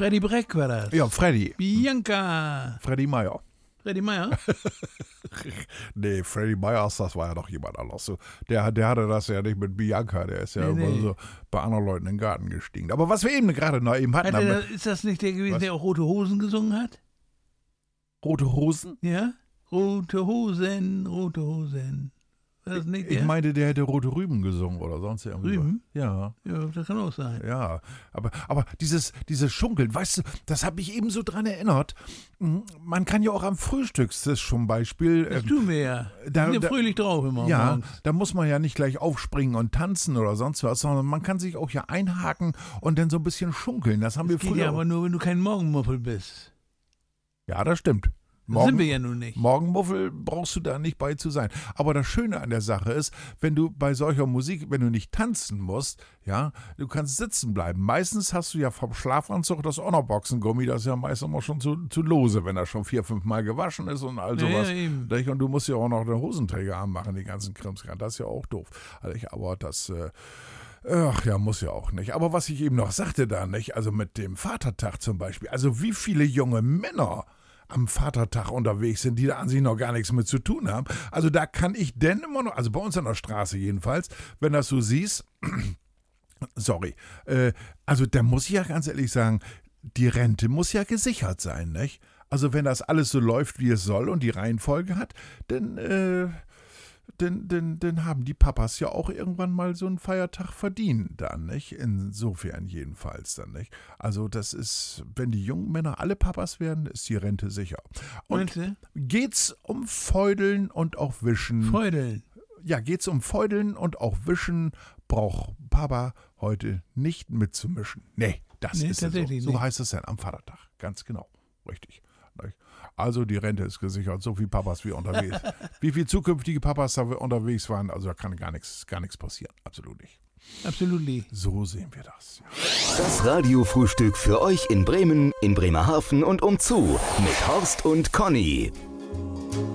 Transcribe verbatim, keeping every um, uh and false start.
Freddy Breck war das. Ja, Freddy. Bianca. Freddy Meyer. Freddy Meyer? Nee, Freddy Meyers, das war ja doch jemand anderes. So, der, der hatte das ja nicht mit Bianca, der ist ja Nee, immer nee. so bei anderen Leuten in den Garten gestiegen. Aber was wir eben gerade noch eben hatten, Hat er, haben wir- ist das nicht der gewesen, Was? der auch Rote Hosen gesungen hat? Rote Hosen? Ja? Rote Hosen, rote Hosen. War das nicht Ich der? meinte, der hätte Rote Rüben gesungen oder sonst irgendwie. Rüben? was. Ja. Ja, das kann auch sein. Ja, aber, aber dieses, dieses Schunkeln, weißt du, das hat mich eben so dran erinnert. M, Man kann ja auch am Frühstückstisch zum Beispiel. Das ähm, tun wir ja. Wir da- sind ja da- fröhlich drauf immer Ja, morgens. da muss man ja nicht gleich aufspringen und tanzen oder sonst was, sondern man kann sich auch ja einhaken und dann so ein bisschen schunkeln. Das haben Das wir geht früher. ja aber nur, wenn du kein Morgenmuffel bist. Ja, das stimmt. Das sind wir ja nun nicht. Morgenmuffel brauchst du da nicht bei zu sein. Aber das Schöne an der Sache ist, wenn du bei solcher Musik, wenn du nicht tanzen musst, ja, du kannst sitzen bleiben. Meistens hast du ja vom Schlafanzug das auch noch Boxengummi, das ist ja meistens immer schon zu, zu lose, wenn das schon vier, fünf Mal gewaschen ist und all Ja, sowas. ja, eben. Nicht? Und du musst ja auch noch den Hosenträger anmachen, die ganzen Krimskram. Das ist ja auch doof. Also ich, aber das, äh, ach ja, muss ja auch nicht. Aber was ich eben noch sagte da, nicht, also mit dem Vatertag zum Beispiel, also wie viele junge Männer am Vatertag unterwegs sind, die da an sich noch gar nichts mit zu tun haben. Also da kann ich denn immer noch, also bei uns an der Straße jedenfalls, wenn das so siehst, sorry, äh, also da muss ich ja ganz ehrlich sagen, die Rente muss ja gesichert sein, nicht? Also wenn das alles so läuft, wie es soll und die Reihenfolge hat, dann, äh, dann, dann, dann haben die Papas ja auch irgendwann mal so einen Feiertag verdient dann, nicht? Insofern jedenfalls dann, nicht? Also das ist, wenn die jungen Männer alle Papas werden, ist die Rente sicher. Und Meinst du? geht's um Feudeln und auch Wischen? Freudeln. Ja, geht's um Feudeln und auch Wischen, braucht Papa heute nicht mitzumischen. Nee, das Nee, ist ja so. tatsächlich So nicht. heißt es dann am Vatertag. Ganz genau. Richtig. Also die Rente ist gesichert, so viele Papas wie unterwegs. Wie viele zukünftige Papas da unterwegs waren, also da kann gar nichts, gar nichts passieren. Absolut nicht. Absolut. So sehen wir das. Das Radiofrühstück für euch in Bremen, in Bremerhaven und umzu mit Horst und Conny.